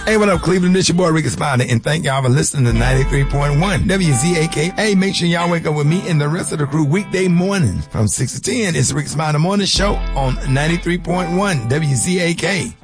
Hey, what up, Cleveland? It's your boy, Ricky Spider, and thank y'all for listening to 93.1 WZAK. Hey, make sure y'all wake up with me and the rest of the crew weekday mornings from 6 to 10. It's the Ricky Spider Morning Show on 93.1 WZAK.